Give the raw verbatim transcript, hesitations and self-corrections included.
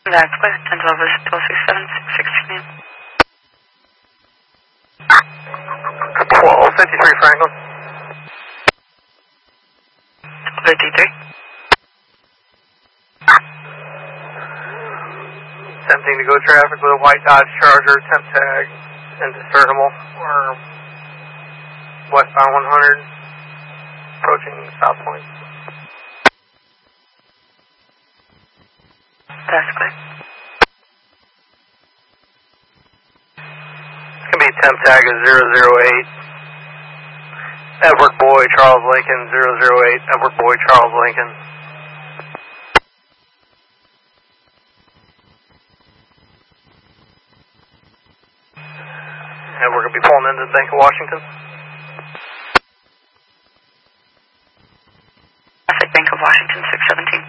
That's good. ten twelve is twelve six seven six sixteen. twelve fifty-three Franklin. fifty-three. Attempting to go traffic with a white Dodge Charger, temp tag, indiscernible, or westbound one hundred, approaching South Point. That's good. It's going to be temp tag is zero zero eight. Edward Boy, Charles Lincoln, zero zero eight. Edward Boy, Charles Lincoln. And we're going to be pulling into the Bank of Washington. Traffic Bank of Washington, six seventeen.